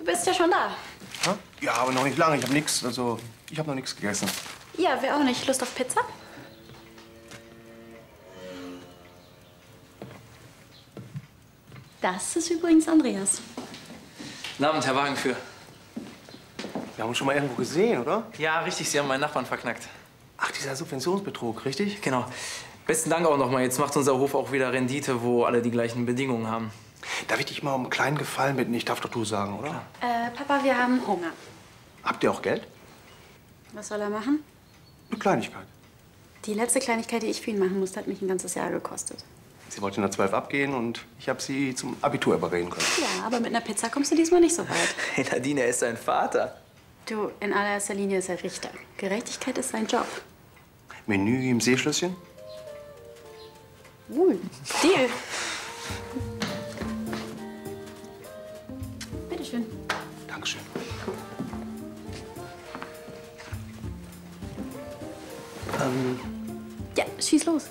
bist ja schon da. Ha? Ja, aber noch nicht lange. Ich habe nichts. Also, ich habe noch nichts gegessen. Ja, wer auch nicht. Lust auf Pizza? Das ist übrigens Andreas. Guten Abend, Herr Wagenführer. Wir haben uns schon mal irgendwo gesehen, oder? Ja, richtig, Sie haben meinen Nachbarn verknackt. Ach, dieser Subventionsbetrug, richtig? Genau. Besten Dank auch nochmal. Jetzt macht unser Hof auch wieder Rendite, wo alle die gleichen Bedingungen haben. Darf ich dich mal um einen kleinen Gefallen bitten? Ich darf doch du sagen, oder? Papa, wir haben Hunger. Habt ihr auch Geld? Was soll er machen? Eine Kleinigkeit. Die letzte Kleinigkeit, die ich für ihn machen musste, hat mich ein ganzes Jahr gekostet. Sie wollte nach 12 abgehen und ich habe sie zum Abitur überreden können. Ja, aber mit einer Pizza kommst du diesmal nicht so weit. Hey, Nadine, er ist sein Vater. Du, in allererster Linie ist er Richter. Gerechtigkeit ist sein Job. Menü im Seeschlösschen? Deal. Bitteschön. Dankeschön. Ja, schieß los.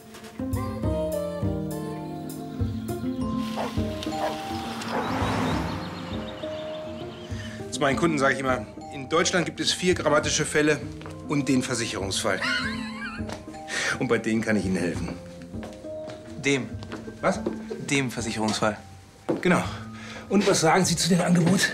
Zu meinen Kunden sage ich immer, in Deutschland gibt es 4 grammatische Fälle und den Versicherungsfall. Und bei denen kann ich Ihnen helfen. Dem. Was? Dem Versicherungsfall. Genau. Und was sagen Sie zu dem Angebot?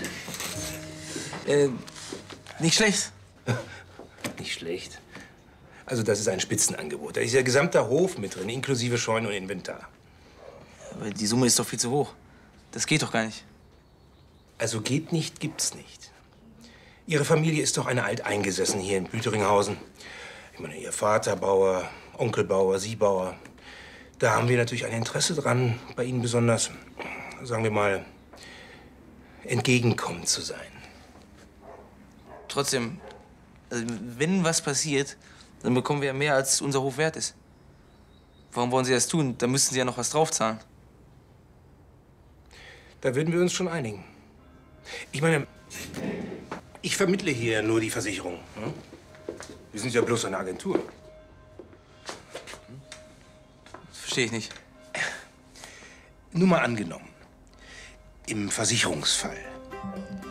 Nicht schlecht. Nicht schlecht. Also das ist ein Spitzenangebot. Da ist ja gesamter Hof mit drin, inklusive Scheune und Inventar. Aber die Summe ist doch viel zu hoch. Das geht doch gar nicht. Also geht nicht, gibt's nicht. Ihre Familie ist doch eine alteingesessen hier in Büteringhausen. Ich meine, Ihr Vater Bauer, Onkel Bauer, Sie Bauer. Da haben wir natürlich ein Interesse dran, bei Ihnen besonders, sagen wir mal, entgegenkommend zu sein. Trotzdem, also wenn was passiert, dann bekommen wir ja mehr, als unser Hof wert ist. Warum wollen Sie das tun? Da müssten Sie ja noch was draufzahlen. Da würden wir uns schon einigen. Ich meine, ich vermittle hier nur die Versicherung. Ne? Wir sind ja bloß eine Agentur. Das verstehe ich nicht. Nur mal angenommen, im Versicherungsfall